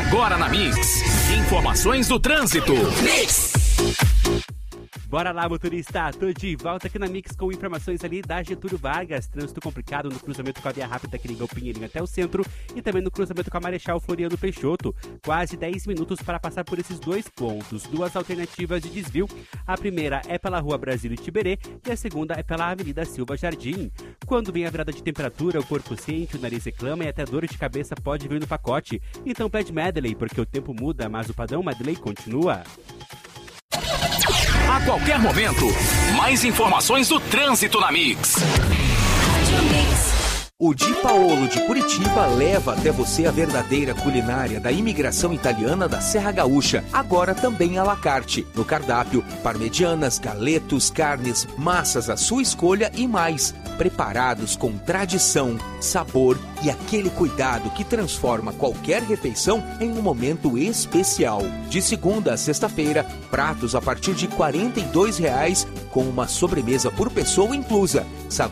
Agora na Mix, informações do trânsito. Mix. Bora lá, motorista! Tô de volta aqui na Mix com informações ali da Getúlio Vargas. Trânsito complicado no cruzamento com a Via Rápida que liga o Pinheirinho até o centro e também no cruzamento com a Marechal Floriano Peixoto. Quase 10 minutos para passar por esses dois pontos. Duas alternativas de desvio. A primeira é pela Rua Brasílio Tiberê e a segunda é pela Avenida Silva Jardim. Quando vem a virada de temperatura, o corpo sente, o nariz reclama e até dor de cabeça pode vir no pacote. Então pede Medley, porque o tempo muda, mas o padrão Medley continua. A qualquer momento, mais informações do trânsito na Mix. O Di Paolo de Curitiba leva até você a verdadeira culinária da imigração italiana da Serra Gaúcha, agora também à la carte. No cardápio, parmegianas, galetos, carnes, massas à sua escolha e mais, preparados com tradição, sabor e aquele cuidado que transforma qualquer refeição em um momento especial. De segunda a sexta-feira, pratos a partir de R$ 42,00 com uma sobremesa por pessoa inclusa.